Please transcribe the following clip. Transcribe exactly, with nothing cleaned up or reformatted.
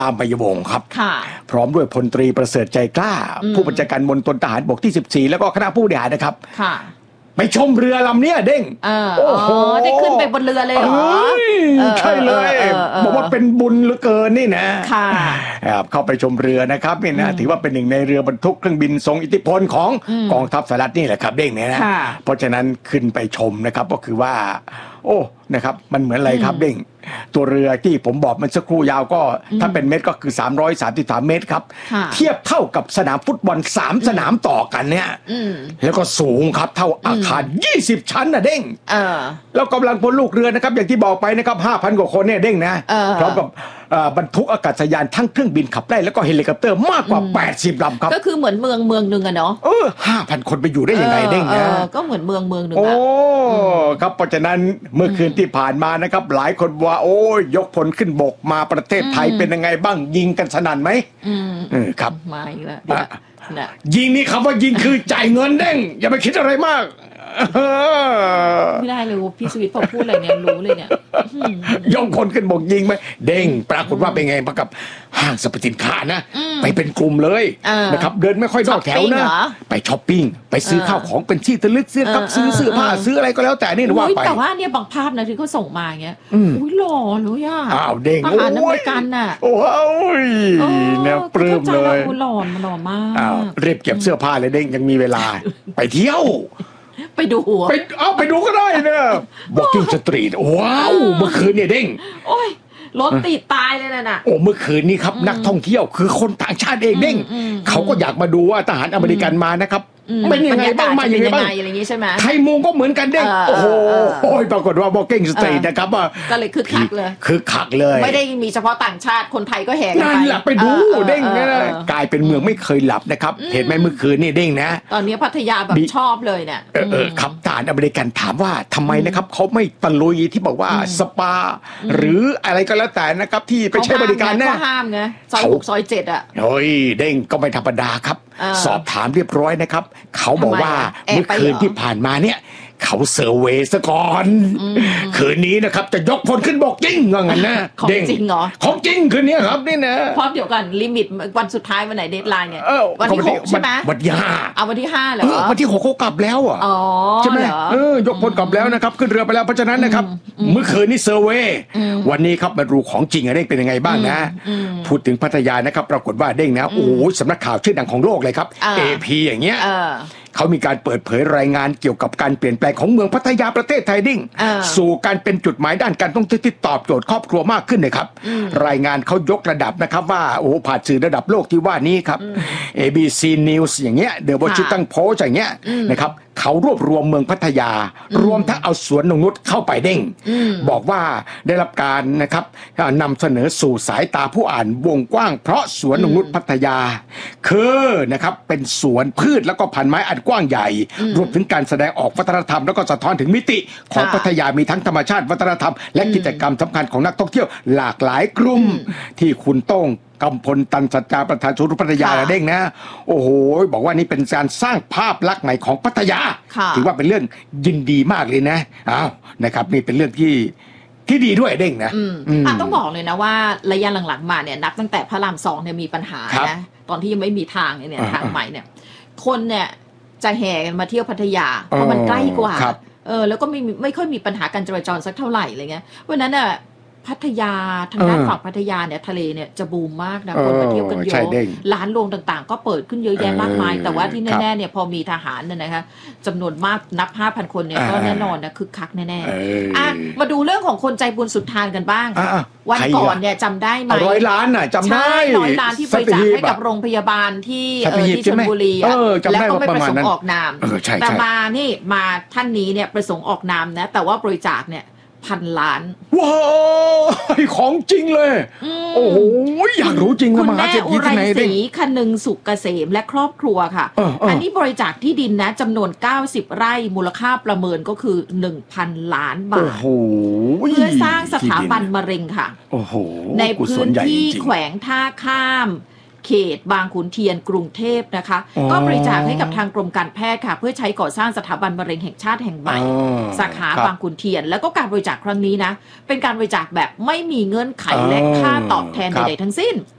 อามยวงศ์ครับค่ะพร้อมด้วยพลตรีประเสริฐใจกล้าผู้บัญชาการมณฑลทหารบกที่สิบสี่แล้วก็คณะผู้บริหารนะครับค่ะไปชมเรือลำเนี้ยเด้งโอ้โหได้ขึ้นไปบนเรือเลยเหรอใช่เลยบอกว่าเป็นบุญเหลือเกินนี่นะค่ะเข้าไปชมเรือนะครับนี่นะถือว่าเป็นหนึ่งในเรือบรรทุกเครื่องบินทรงอิทธิพลของกองทัพสหรัฐนี่แหละครับเด้งเนี่ยนะเพราะฉะนั้นขึ้นไปชมนะครับก็คือว่าโอ้นะครับมันเหมือนอะไรครับเด้งตัวเรือที่ผมบอกมันสักครู่ยาวก็ถ้าเป็นเมตรก็คือสามร้อยสามสิบสามเมตรครับเทียบเท่ากับสนามฟุตบอลสามสนามต่อกันเนี่ยแล้วก็สูงครับเท่าอาคารยี่สิบชั้นนะเด้งแล้วกำลังพลลูกเรือนะครับอย่างที่บอกไปนะครับ ห้าพัน กว่าคนเนี่ยเด้งนะพร้อมกับบรรทุกอากาศยานทั้งเครื่องบินขับไล่แล้วก็เฮลิคอปเตอร์มากกว่าแปดสิบลำครับก็คือเหมือนเมืองเมืองนึงอะเนาะเออ ห้าพัน คนไปอยู่ได้ยังไงเด้งนะก็เหมือนเมืองเมืองนึงโอ้ครับเพราะฉะนั้นเมื่อคืนที่ผ่านมานะครับหลายคนว่าโอ้ยยกพลขึ้นบกมาประเทศไทยเป็นยังไงบ้างยิงกันสนั่นไหมเออครับมาอีกแล้วยิงนี่คำว่ายิงคือจ่ายเงินเด้งอย่าไปคิดอะไรมากไม่ได้เลยพี่สวิตพอพูดอะไรเนี่ยรู้เลยเนี่ยย่องคนขึ้นบกยิงไหมเด้งปรากฏว่าเป็นไงมากับห้างสรรพสินค้านะไปเป็นกลุ่มเลยนะครับเดินไม่ค่อยนอกแถวนะไปช้อปปิ้งไปซื้อข้าวของเป็นที่ระลึกซื้อกับซื้อเสื้อผ้าซื้ออะไรก็แล้วแต่นี่นะว่าไปแต่ว่าเนี่ยบางภาพนะที่เขาส่งมาอย่างเงี้ยอุ้ยหล่อเลยอ่ะอ้าวเด้งทหารอเมริกันน่ะโอ้ยเนี่ยปลื้มเลยหล่อหล่อมากอ้าวเรียบเก็บเสื้อผ้าเลยเด้งยังมีเวลาไปเที่ยวไปดูไปเอาไปดูก็ได้นะบอกกิ้งสตรีทว้าวเมื่อคืนเนี่ยเด้งโอ้ยรถติดตายเลยน่ะโอ้เมื่อคืนนี้ครับนักท่องเที่ยวคือคนต่างชาติเองเด้งเขาก็อยากมาดูว่าทหารอเมริกันมานะครับเป็นยังไงบ้างมายังไงบ้างอะไรอย่างงี้ใช่ไหมไทยมุงก็เหมือนกันเด้งโอ้โหปรากฏว่าบอกกิ้งสตรีทนะครับก็เลยคึกคักเลยคึกคักเลยไม่ได้มีเฉพาะต่างชาติคนไทยก็แห่กันไปนั่นแหละไปดูเด้งกลายเป็นเมืองไม่เคยหลับนะครับเห็นไหมเมื่อคืนนี่เด้งนะตอนนี้พัทยาแบบชอบเลยเนี่ยเออครับทหารอเมริกันถามว่าทำไมนะครับเขาไม่ตะลุยที่บอกว่าสปาหรืออะไรก็แล้วแต่นะครับที่ไปใช้บริการนะเขาห้ามไงซอยหกซอยเจ็ดอ่ะเฮ้ยเด้งก็ไม่ธรรมดาครับสอบถามเรียบร้อยนะครับเขาบอกว่าเมื่อคืนที่ผ่านมาเนี่ยเขาเซอร์เวย์ซะก่อนคืนนี้นะครับจะยกพลขึ้นบกจริงว่างั้นนะของจริงเหรอของจริงคืนนี้ครับนี่นะพร้อมเดี๋ยวกันลิมิตวันสุดท้ายวันไหนเดดไลน์เนี่ยวันที่หกใช่ไหมวันที่ห้าเอาวันที่ห้าเหรอวันที่หกเขากลับแล้วอ่ะใช่ไหมเออยกพลกลับแล้วนะครับขึ้นเรือไปแล้วเพราะฉะนั้นนะครับเมื่อคืนนี้เซอร์เวย์วันนี้ครับมาดูของจริงอะเด้งเป็นยังไงบ้างนะพูดถึงพัทยานะครับปรากฏว่าเด้งนะโอ้ยสำนักข่าวชื่อดังของโลกเลยครับ เอ พี อย่างเงี้ยเขามีการเปิดเผยรายงานเกี่ยวกับการเปลี่ยนแปลงของเมืองพัทยาประเทศไทยดิ้งสู่การเป็นจุดหมายด้านการท่องเที่ยวที่ตอบโจทย์ครอบครัวมากขึ้นนะครับรายงานเขายกระดับนะครับว่าโอ้ผ่านสื่อระดับโลกที่ว่านี้ครับ เอ บี ซี News อย่างเงี้ย The Washington Post อย่างเงี้ยนะครับเขารวบรวมเมืองพัทยารวมทั้งเอาสวนนงนุชเข้าไปเด้งบอกว่าได้รับการนะครับนำเสนอสู่สายตาผู้อ่านวงกว้างเพราะสวนนงนุชพัทยาคือนะครับเป็นสวนพืชแล้วก็พันไม้อันกว้างใหญ่รวมถึงการแสดงออกวัฒนธรรมแล้วก็สะท้อนถึงมิติของพัทยามีทั้งธรรมชาติวัฒนธรรมและกิจกรรมสำคัญของนักท่องเที่ยวหลากหลายกลุ่มที่คุณต้องกำพลตันสัจจาประธานศูนย์พัทยาเด้งนะโอ้โหบอกว่านี่เป็นการสร้างภาพลักษณ์ใหม่ของพัทยาถือว่าเป็นเรื่องยินดีมากเลยนะอ้าวนะครับนี่เป็นเรื่องที่ที่ดีด้วยเด้งนะต้องบอกเลยนะว่าระยะหลังๆมาเนี่ยนับตั้งแต่พระรามสองเนี่ยมีปัญหานะตอนที่ยังไม่มีทางเนี่ยทางใหม่เนี่ยคนเนี่ยจะแห่กันมาเที่ยวพัทยาเพราะมันใกล้กว่าเออแล้วก็ไม่ไม่ค่อยมีปัญหาการจราจรสักเท่าไหร่อะไรเงี้ยเพราะนั้นน่ะพัทยาทางด้านฝั่งพัทยาเนี่ยทะเลเนี่ยจะบูมมากนะคนมาเที่ยวกันเยอะร้านโรงต่างๆก็เปิดขึ้นเยอะแยะมากมายแต่ว่าที่แน่ๆเนี่ยพอมีทหารเนี่ยนะคะจำนวนมากนับ ห้าพัน คนเนี่ยก็แน่นอนนะคึกคักแน่ๆอ่ะมาดูเรื่องของคนใจบุญสุดทานกันบ้างวันก่อนเนี่ยจำได้ไหมร้อยล้านน่ะจำได้ร้อยล้านที่บริจาคให้กับโรงพยาบาลที่ที่ชลบุรีแล้วก็ไม่ประสงค์ออกนามแต่มานี่มาท่านนี้เนี่ยประสงค์ออกนามนะแต่ว่าบริจาคเนี่ยพันล้านว้าวของจริงเลยโอ้โหอยากรู้จริงคุณแม่อุไรศรีคนึงสุกเกษมและครอบครัวค่ะ อันนี้บริจาคที่ดินนะจำนวนเก้าสิบไร่มูลค่าประเมินก็คือ หนึ่งพัน ล้านบาทเพื่อสร้างสถาบันมะเร็งค่ะในพื้นที่แขวงท่าข้ามเขตบางขุนเทียนกรุงเทพนะคะก็บริจาคให้กับทางกรมการแพทย์ค่ะเพื่อใช้ก่อสร้างสถาบันมะเร็งแห่งชาติแห่งใหม่สาขาบางขุนเทียนแล้วก็การบริจาคครั้งนี้นะเป็นการบริจาคแบบไม่มีเงื่อนไขและค่าตอบแทนใดๆทั้งสิ้น